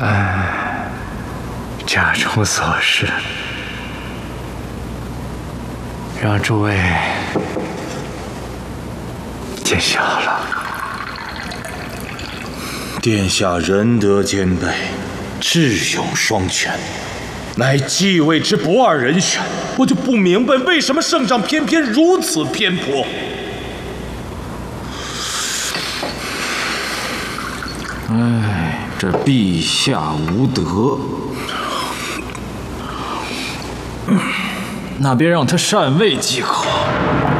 家中琐事，让诸位见笑了。 殿下仁德兼备，智勇双全，乃继位之不二人选。我就不明白为什么圣上偏偏如此偏颇。 哎，这陛下无德，那便让他禅位即可。